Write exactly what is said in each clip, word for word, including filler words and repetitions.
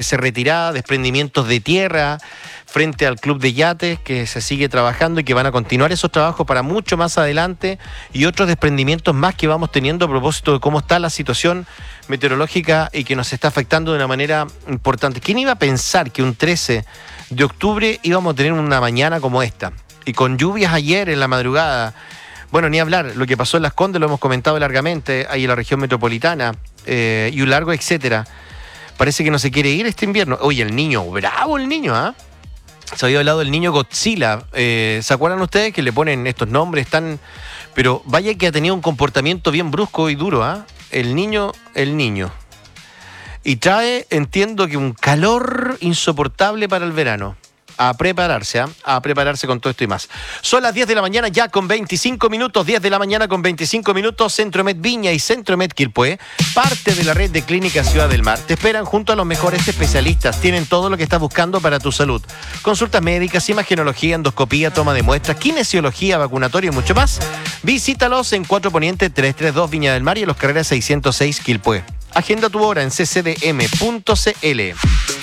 que se retiraba, desprendimientos de tierra frente al club de yates que se sigue trabajando y que van a continuar esos trabajos para mucho más adelante, y otros desprendimientos más que vamos teniendo a propósito de cómo está la situación meteorológica y que nos está afectando de una manera importante. ¿Quién iba a pensar que un trece de octubre íbamos a tener una mañana como esta? Y con lluvias ayer en la madrugada. Bueno, ni hablar, lo que pasó en Las Condes lo hemos comentado largamente, ahí en la región metropolitana, eh, y un largo etcétera. Parece que no se quiere ir este invierno. Oye, el niño, bravo el niño, ¿ah? ¿eh? Se había hablado del niño Godzilla. Eh, ¿Se acuerdan ustedes que le ponen estos nombres tan...? Pero vaya que ha tenido un comportamiento bien brusco y duro, ¿ah? ¿eh? El niño, el niño. Y trae, entiendo que un calor insoportable para el verano. A prepararse, ¿eh? a prepararse con todo esto y más. Son las diez de la mañana ya con veinticinco minutos, diez de la mañana con veinticinco minutos. Centromed Viña y Centromed Quilpué, parte de la red de Clínicas Ciudad del Mar, te esperan junto a los mejores especialistas. Tienen todo lo que estás buscando para tu salud: consultas médicas, imagenología, endoscopía, toma de muestras, kinesiología, vacunatorio y mucho más. Visítalos en cuatro Poniente trescientos treinta y dos Viña del Mar y en Los Carreras seiscientos seis Quilpué. Agenda tu hora en c c d m punto c l.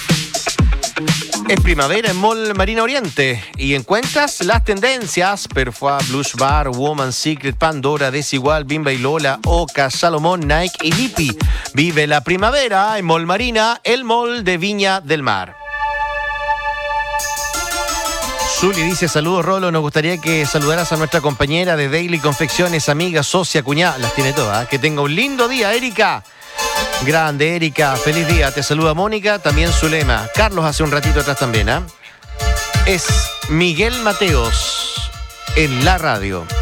Es primavera en Mall Marina Oriente y encuentras las tendencias: Perfua, Blush Bar, Woman Secret, Pandora, Desigual, Bimba y Lola, Oca, Salomón, Nike y Lipi. Vive la primavera en Mall Marina, el mall de Viña del Mar. Zuli dice: saludos Rolo, nos gustaría que saludaras a nuestra compañera de Daily Confecciones, amiga, socia, cuñada, las tiene todas. Que tenga un lindo día, Erika. Grande, Erika, feliz día. Te saluda Mónica, también Zulema. Carlos hace un ratito atrás también, ¿ah? ¿eh? Es Miguel Mateos en la radio.